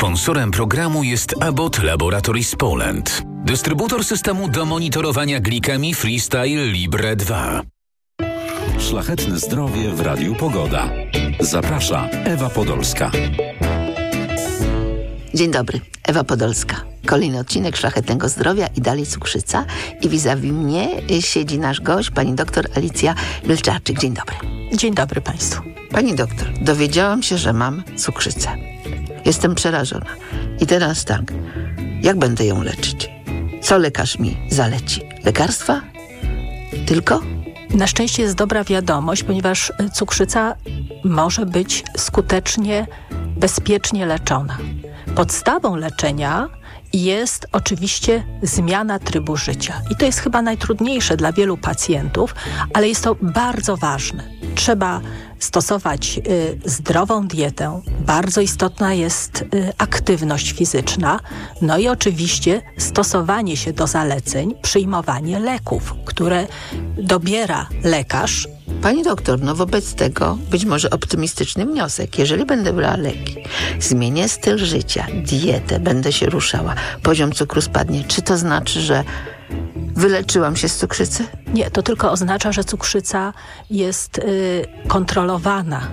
Sponsorem programu jest Abbott Laboratories Poland. Dystrybutor systemu do monitorowania glikemii Freestyle Libre 2. Szlachetne zdrowie w Radiu Pogoda. Zaprasza Ewa Podolska. Dzień dobry, Ewa Podolska. Kolejny odcinek Szlachetnego Zdrowia i dalej cukrzyca. I vis-a-vis mnie siedzi nasz gość, pani doktor Alicja Milczarczyk. Dzień dobry. Dzień dobry Państwu. Pani doktor, dowiedziałam się, że mam cukrzycę. Jestem przerażona. I teraz tak, jak będę ją leczyć? Co lekarz mi zaleci? Lekarstwa? Tylko? Na szczęście jest dobra wiadomość, ponieważ cukrzyca może być skutecznie, bezpiecznie leczona. Podstawą leczenia jest oczywiście zmiana trybu życia. I to jest chyba najtrudniejsze dla wielu pacjentów, ale jest to bardzo ważne. Trzeba stosować zdrową dietę. Bardzo istotna jest aktywność fizyczna. No i oczywiście stosowanie się do zaleceń, przyjmowanie leków, które dobiera lekarz. Pani doktor, no wobec tego być może optymistyczny wniosek. Jeżeli będę brała leki, zmienię styl życia, dietę, będę się ruszała, poziom cukru spadnie, czy to znaczy, że wyleczyłam się z cukrzycy? Nie, to tylko oznacza, że cukrzyca jest kontrolowana,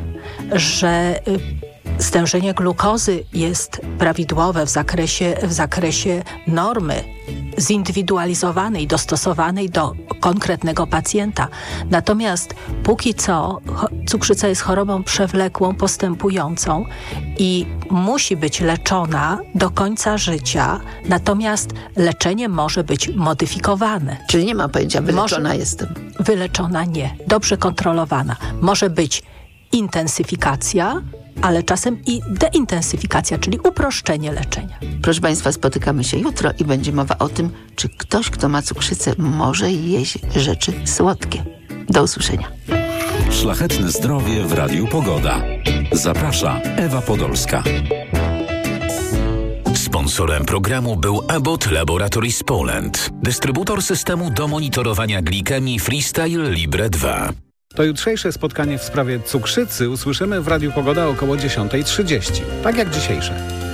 że stężenie glukozy jest prawidłowe w zakresie normy, zindywidualizowanej, dostosowanej do konkretnego pacjenta. Natomiast póki co cukrzyca jest chorobą przewlekłą, postępującą i musi być leczona do końca życia, natomiast leczenie może być modyfikowane. Czyli nie ma pojęcia, wyleczona jestem. Wyleczona nie, dobrze kontrolowana. Może być intensyfikacja, ale czasem i deintensyfikacja, czyli uproszczenie leczenia. Proszę Państwa, spotykamy się jutro i będzie mowa o tym, czy ktoś, kto ma cukrzycę, może jeść rzeczy słodkie. Do usłyszenia. Szlachetne zdrowie w Radiu Pogoda. Zaprasza Ewa Podolska. Sponsorem programu był Abbott Laboratories Poland. Dystrybutor systemu do monitorowania glikemii Freestyle Libre 2. To jutrzejsze spotkanie w sprawie cukrzycy usłyszymy w Radiu Pogoda około 10:30, tak jak dzisiejsze.